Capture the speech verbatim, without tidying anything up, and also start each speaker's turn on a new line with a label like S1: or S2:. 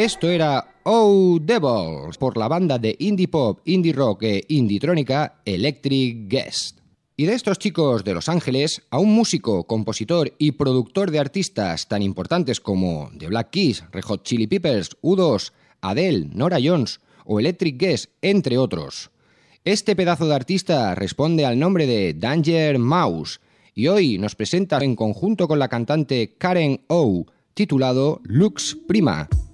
S1: Esto era Oh Devils por la banda de indie pop, indie rock e indietrónica Electric Guest. Y de estos chicos de Los Ángeles a un músico, compositor y productor de artistas tan importantes como The Black Keys, Red Hot Chili Peppers, U dos, Adele, Norah Jones o Electric Guest, entre otros. Este pedazo de artista responde al nombre de Danger Mouse y hoy nos presenta en conjunto con la cantante Karen O, titulado Lux Prima.